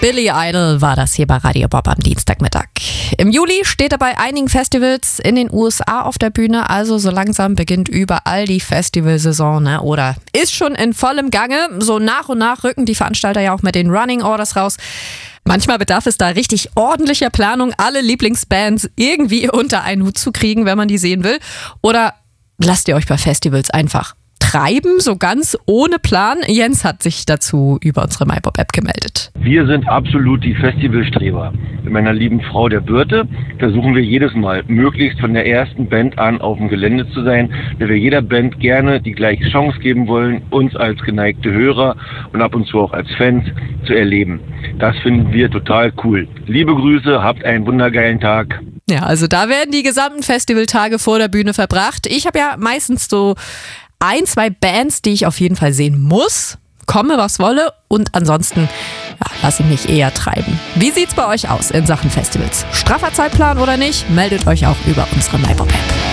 Billy Idol war das hier bei Radio Bob am Dienstagmittag. Im Juli steht er bei einigen Festivals in den USA auf der Bühne, also so langsam beginnt überall die Festivalsaison, ne? Oder ist schon in vollem Gange. So nach und nach rücken die Veranstalter ja auch mit den Running Orders raus. Manchmal bedarf es da richtig ordentlicher Planung, alle Lieblingsbands irgendwie unter einen Hut zu kriegen, wenn man die sehen will. Oder lasst ihr euch bei Festivals einfach treiben, so ganz ohne Plan? Jens hat sich dazu über unsere MyBob-App gemeldet. Wir sind absolut die Festivalstreber. Mit meiner lieben Frau, der Birte, versuchen wir jedes Mal, möglichst von der ersten Band an auf dem Gelände zu sein, da wir jeder Band gerne die gleiche Chance geben wollen, uns als geneigte Hörer und ab und zu auch als Fans zu erleben. Das finden wir total cool. Liebe Grüße, habt einen wundergeilen Tag. Ja, also da werden die gesamten Festivaltage vor der Bühne verbracht. Ich habe ja meistens so 1, 2 Bands, die ich auf jeden Fall sehen muss, komme was wolle, und ansonsten lasse ich mich eher treiben. Wie sieht's bei euch aus in Sachen Festivals? Straffer Zeitplan oder nicht? Meldet euch auch über unsere MyBob-App.